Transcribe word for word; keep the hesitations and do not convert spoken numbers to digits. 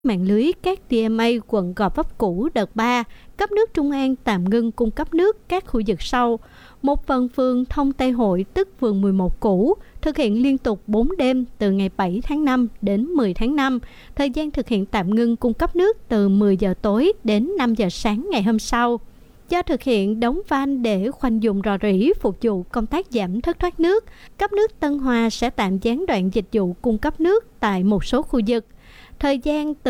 Mạng lưới các đê em a quận Gò Vấp cũ đợt ba, cấp nước Trung An tạm ngưng cung cấp nước các khu vực sau. Một phần phường Thông Tây Hội tức phường mười một cũ thực hiện liên tục bốn đêm từ ngày bảy tháng năm đến mười tháng năm. Thời gian thực hiện tạm ngưng cung cấp nước từ mười giờ tối đến năm giờ sáng ngày hôm sau. Do thực hiện đóng van để khoanh vùng rò rỉ phục vụ công tác giảm thất thoát nước, cấp nước Tân Hòa sẽ tạm gián đoạn dịch vụ cung cấp nước tại một số khu vực. Thời gian từ